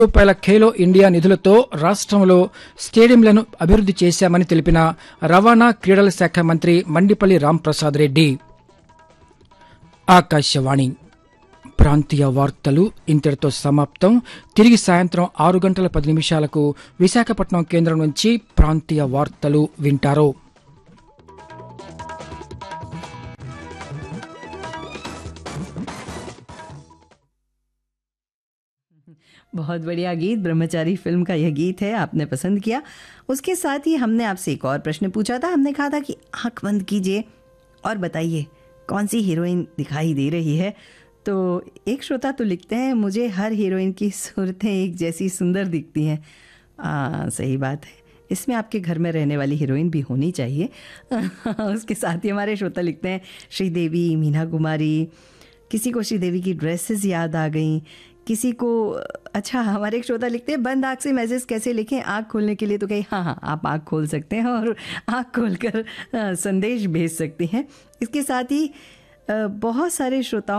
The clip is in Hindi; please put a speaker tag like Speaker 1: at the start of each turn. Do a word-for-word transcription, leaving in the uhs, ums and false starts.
Speaker 1: రూపాయల ఖేలో ఇండియా నిధులతో రాష్ట్రంలో స్టేడియంలను అభివృద్ది చేశామని తెలిపిన రవాణా క్రీడల శాఖ మంత్రి మండిపల్లి రాంప్రసాద్ రెడ్డి. ఆకాశవాణి ప్రాంతీయ వార్తలు ఇంతటితో సమాప్తం. తిరిగి సాయంత్రం ఆరు గంటల పది నిమిషాలకు విశాఖపట్నం కేంద్రం నుంచి ప్రాంతీయ వార్తలు వింటారు.
Speaker 2: बहुत बढ़िया गीत, ब्रह्मचारी फिल्म का यह गीत है, आपने पसंद किया। उसके साथ ही हमने आपसे एक और प्रश्न पूछा था। हमने कहा था कि आँख बंद कीजिए और बताइए कौन सी हीरोइन दिखाई दे रही है। तो एक श्रोता तो लिखते हैं, मुझे हर हीरोइन की सूरतें एक जैसी सुंदर दिखती हैं। आ, सही बात है, इसमें आपके घर में रहने वाली हीरोइन भी होनी चाहिए। उसके साथ ही हमारे श्रोता लिखते हैं, श्रीदेवी, मीना कुमारी, किसी को श्रीदेवी की ड्रेसेस याद आ गई, किसी को अच्छा हमारे एक श्रोता लिखते हैं, बंद आँख से मैसेज कैसे लिखें, आँख खोलने के लिए तो कहीं हाँ हाँ आप आँख खोल सकते हैं और आँख खोलकर संदेश भेज सकती हैं। इसके साथ ही बहुत सारे श्रोताओं